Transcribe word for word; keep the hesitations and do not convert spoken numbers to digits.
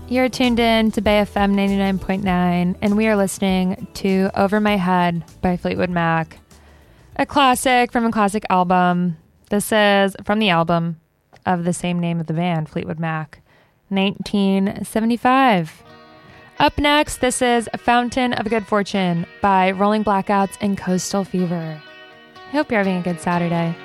You're tuned in to Bay F M ninety-nine point nine, and we are listening to Over My Head by Fleetwood Mac, a classic from a classic album. This is from the album of the same name of the band, Fleetwood Mac, nineteen seventy-five. Up next, this is Fountain of Good Fortune by Rolling Blackouts and Coastal Fever. I hope you're having a good Saturday.